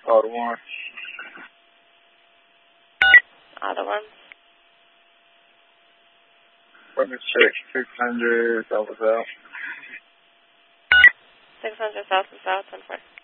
Auto 1. Auto 1. Let check 600 south is out. 600 south is out, 10-4.